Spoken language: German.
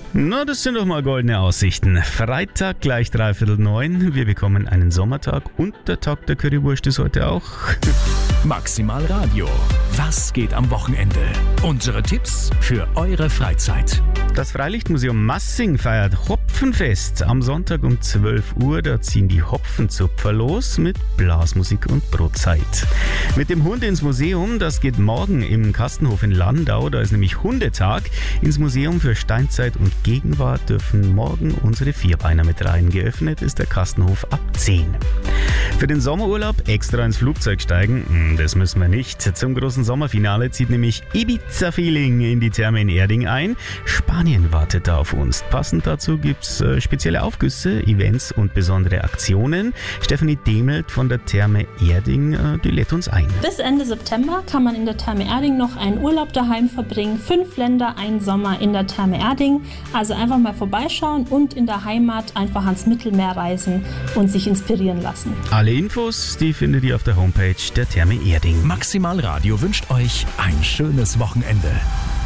Na, das sind doch mal goldene Aussichten. Freitag gleich 8:45. Wir bekommen einen Sommertag und der Tag der Currywurst ist heute auch. Maximal Radio. Was geht am Wochenende? Unsere Tipps für eure Freizeit. Das Freilichtmuseum Massing feiert Hopfenfest. Am Sonntag um 12 Uhr, da ziehen die Hopfenzupfer los mit Blasmusik und Brotzeit. Mit dem Hund ins Museum, das geht morgen im Kastenhof in Landau, da ist nämlich Hundetag. Ins Museum für Steinzeit und Gegenwart dürfen morgen unsere Vierbeiner mit rein. Geöffnet ist der Kastenhof ab 10. Für den Sommerurlaub extra ins Flugzeug steigen? Das müssen wir nicht. Zum großen Sommerfinale zieht nämlich Ibiza-Feeling in die Therme in Erding ein. Spanien wartet da auf uns. Passend dazu gibt's spezielle Aufgüsse, Events und besondere Aktionen. Stefanie Demelt von der Therme Erding, die lädt uns ein. Bis Ende September kann man in der Therme Erding noch einen Urlaub daheim verbringen. 5 Länder, ein Sommer in der Therme Erding. Also einfach mal vorbeischauen und in der Heimat einfach ans Mittelmeer reisen und sich inspirieren lassen. Alle Infos, die findet ihr auf der Homepage der Therme Erding. Maximal Radio wünscht euch ein schönes Wochenende.